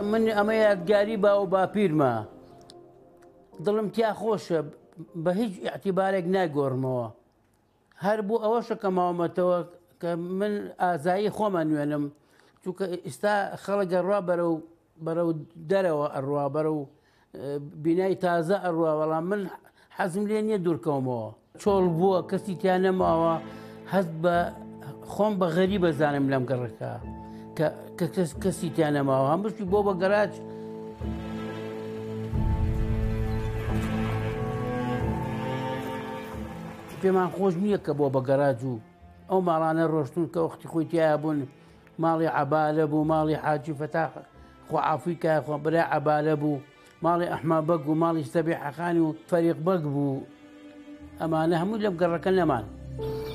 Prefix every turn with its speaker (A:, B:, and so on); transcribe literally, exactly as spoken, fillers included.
A: من ئەمە یادگاری با و باپیرمە دڵم تیا خۆشە بە هیچ ئاعتیبارێک ناگۆڕمەوە هەر بوو ئەوەشە کەماوەمەتەوە کە من ئازایی خۆمە نوێنم چونکە ئێستا خەڵک ئەڕوا بەرەو بەرەو دەرەوە ئەڕوا بەرەو بینای تازە ئەڕوا بەڵام من حەزم لێ نییە دوورکەومەوە چۆڵ بووە کەسی تیان نەماوە هەست بە خۆم بە غەریب بەزانم لەم گەڕەکە کە کەسی تیان نەماوە هەمووشی بۆ بە گەراج پێمان خۆش نییە کە بۆ بە گەراج و ئەو ماڵانە ڕۆشتون کە وەختی خۆی تایە بوون ماڵی عەبالە بوو ماڵی حاجی فەتاح خۆعافوی کای خۆ برای عەبالە بوو ماڵی ئەحمە بەگ و ماڵی سەبیح حەقانی و فەریق بەگ بوو ئەمانە هەموو لەم گەڕەکە نەمان